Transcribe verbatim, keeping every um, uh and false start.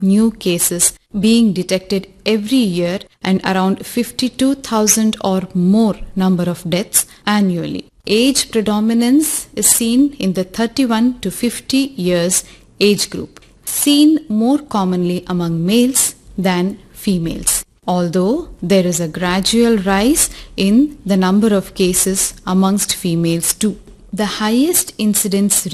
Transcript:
new cases being detected every year and around fifty-two thousand or more number of deaths annually. Age predominance is seen in the thirty-one to fifty years age group, seen more commonly among males than females. Although there is a gradual rise in the number of cases amongst females too. The highest incidence